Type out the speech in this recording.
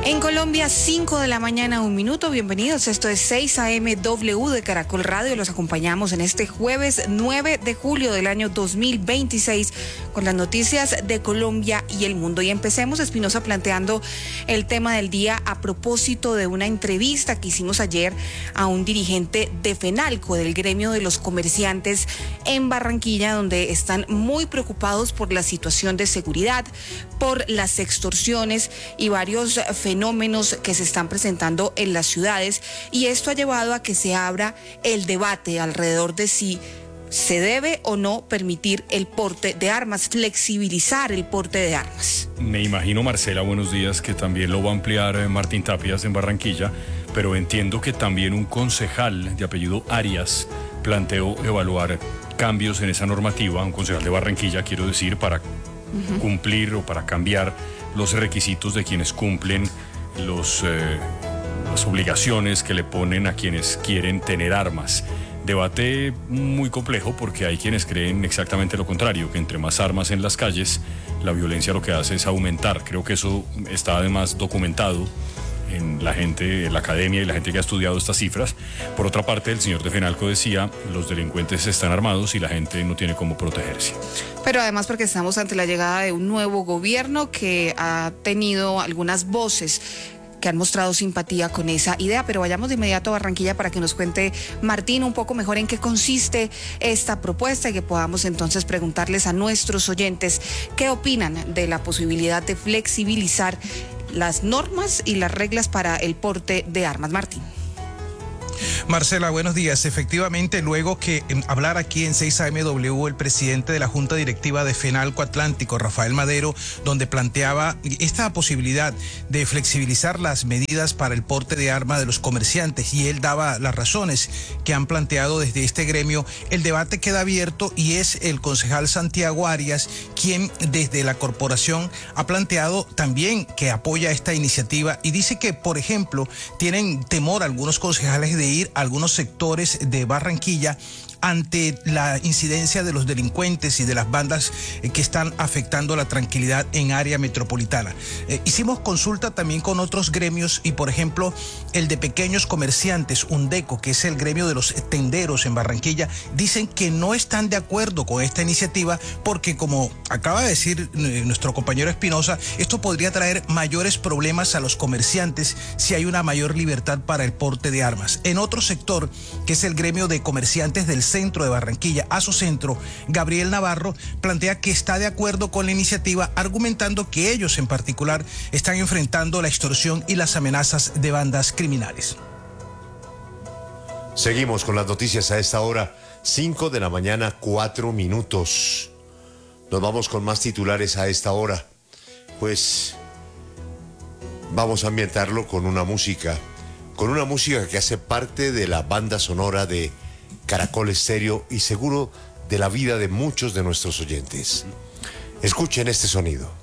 En Colombia, 5 de la mañana, 1 minuto. Bienvenidos. Esto es 6 AM W de Caracol Radio. Los acompañamos en este jueves 9 de julio del año 2026 con las noticias de Colombia y el mundo. Y empecemos, Espinosa, planteando el tema del día a propósito de una entrevista que hicimos ayer a un dirigente de FENALCO, del gremio de los comerciantes en Barranquilla, donde están muy preocupados por la situación de seguridad, por las extorsiones y varios fenómenos que se están presentando en las ciudades, y esto ha llevado a que se abra el debate alrededor de si se debe o no permitir el porte de armas, flexibilizar el porte de armas. Me imagino, Marcela, buenos días, que también lo va a ampliar Martín Tapias en Barranquilla, pero entiendo que también un concejal de apellido Arias planteó evaluar cambios en esa normativa, un concejal de Barranquilla, quiero decir, para cumplir o para cambiar los requisitos de quienes cumplen las obligaciones que le ponen a quienes quieren tener armas. Debate muy complejo porque hay quienes creen exactamente lo contrario, que entre más armas en las calles, la violencia lo que hace es aumentar. Creo que eso está además documentado en la gente, en la academia y la gente que ha estudiado estas cifras. Por otra parte, el señor de FENALCO decía, los delincuentes están armados y la gente no tiene cómo protegerse. Pero además porque estamos ante la llegada de un nuevo gobierno que ha tenido algunas voces que han mostrado simpatía con esa idea, pero vayamos de inmediato a Barranquilla para que nos cuente Martín un poco mejor en qué consiste esta propuesta y que podamos entonces preguntarles a nuestros oyentes qué opinan de la posibilidad de flexibilizar las normas y las reglas para el porte de armas. Martín. Marcela, buenos días. Efectivamente, luego que hablar aquí en 6AMW el presidente de la Junta Directiva de FENALCO Atlántico, Rafael Madero, donde planteaba esta posibilidad de flexibilizar las medidas para el porte de armas de los comerciantes, y él daba las razones que han planteado desde este gremio, el debate queda abierto y es el concejal Santiago Arias quien desde la corporación ha planteado también que apoya esta iniciativa y dice que, por ejemplo, tienen temor algunos concejales de ir a algunos sectores de Barranquilla ante la incidencia de los delincuentes y de las bandas que están afectando la tranquilidad en área metropolitana. Hicimos consulta también con otros gremios y, por ejemplo, el de pequeños comerciantes, UNDECO, que es el gremio de los tenderos en Barranquilla, dicen que no están de acuerdo con esta iniciativa porque, como acaba de decir nuestro compañero Espinosa, esto podría traer mayores problemas a los comerciantes si hay una mayor libertad para el porte de armas. En otro sector, que es el gremio de comerciantes del centro de Barranquilla, Asocentro, Gabriel Navarro plantea que está de acuerdo con la iniciativa, argumentando que ellos en particular están enfrentando la extorsión y las amenazas de bandas criminales. Seguimos con las noticias a esta hora, 5 de la mañana, 4 minutos. Nos vamos con más titulares a esta hora. Pues vamos a ambientarlo con una música que hace parte de la banda sonora de Caracol Estéreo y seguro de la vida de muchos de nuestros oyentes. Escuchen este sonido.